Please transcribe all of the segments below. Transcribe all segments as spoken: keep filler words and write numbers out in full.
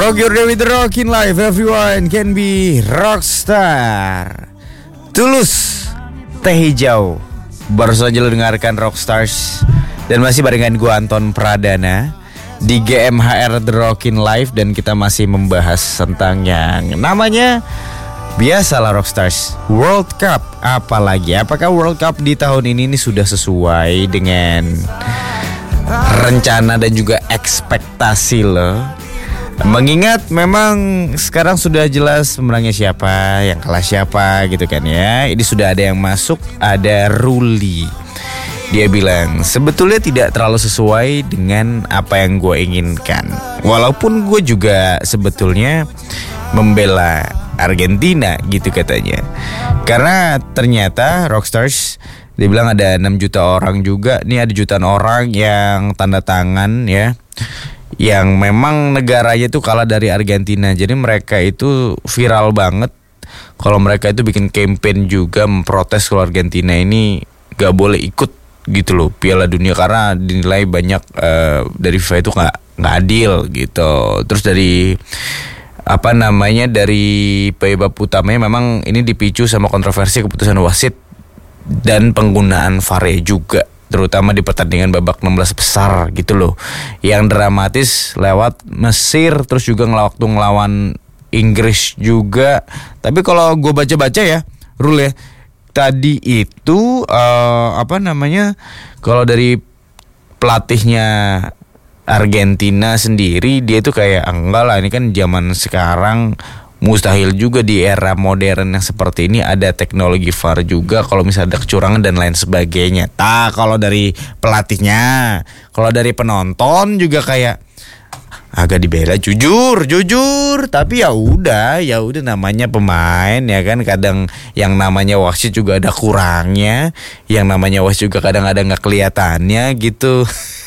Rock your day with the rockin' life. Everyone can be rockstar. Tulus, Teh Hijau. Baru saja lo dengarkan Rockstars. Dan masih barengan gue Anton Pradana di G M H R The Rockin' Life. Dan kita masih membahas tentang yang namanya, biasalah Rockstars, World Cup. Apalagi, apakah World Cup di tahun ini, ini sudah sesuai dengan rencana dan juga ekspektasi lo? Mengingat memang sekarang sudah jelas pemenangnya siapa, yang kalah siapa gitu kan ya. Ini sudah ada yang masuk, ada Ruli. Dia bilang sebetulnya tidak terlalu sesuai dengan apa yang gue inginkan. Walaupun gue juga sebetulnya membela Argentina gitu katanya. Karena ternyata Rockstars, dia bilang ada enam juta orang juga. Nih ada jutaan orang yang tanda tangan ya, yang memang negaranya tuh kalah dari Argentina. Jadi mereka itu viral banget. Kalau mereka itu bikin campaign juga memprotes kalau Argentina ini gak boleh ikut gitu loh Piala Dunia, karena dinilai banyak uh, dari FIFA itu gak, gak adil gitu. Terus dari apa namanya dari penyebab utamanya memang ini dipicu sama kontroversi keputusan wasit dan penggunaan V A R juga, terutama di pertandingan babak enam belas besar gitu loh, yang dramatis lewat Mesir, terus juga waktu ngelawan Inggris juga. Tapi kalau gue baca-baca ya Rul ya, tadi itu uh, apa namanya, kalau dari pelatihnya Argentina sendiri, dia tuh kayak enggak lah, ini kan zaman sekarang, mustahil juga di era modern yang seperti ini ada teknologi V A R juga kalau misalnya ada kecurangan dan lain sebagainya. Nah, kalau dari pelatihnya, kalau dari penonton juga kayak agak dibela, jujur, jujur. Tapi ya udah, ya udah namanya pemain ya kan. Kadang yang namanya wasit juga ada kurangnya, yang namanya wasit juga kadang ada nggak kelihatannya gitu.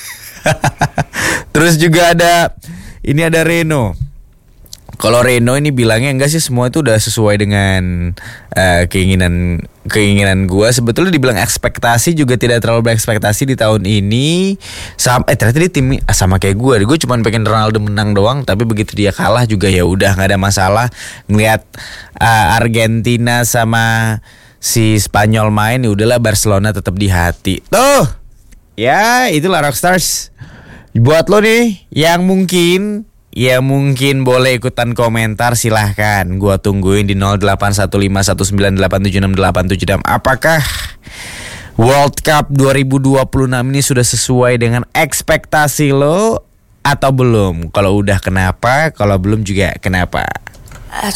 Terus juga ada ini ada Reno. Kalau Reno ini bilangnya enggak sih, semua itu udah sesuai dengan uh, keinginan keinginan gue. Sebetulnya dibilang ekspektasi juga tidak terlalu berekspektasi di tahun ini. Sam, eh ternyata dia tim sama kayak gue. Gue cuma pengen Ronaldo menang doang, tapi begitu dia kalah juga ya udah nggak ada masalah. Ngelihat uh, Argentina sama si Spanyol main, ya udahlah Barcelona tetap di hati. Tuh, ya itulah Rockstars. Buat lo nih yang mungkin Ya mungkin boleh ikutan komentar, silahkan. Gua tungguin di nol delapan satu lima satu sembilan delapan tujuh enam delapan tujuh enam. Apakah World Cup dua ribu dua puluh enam ini sudah sesuai dengan ekspektasi lo atau belum? Kalau udah kenapa, kalau belum juga kenapa?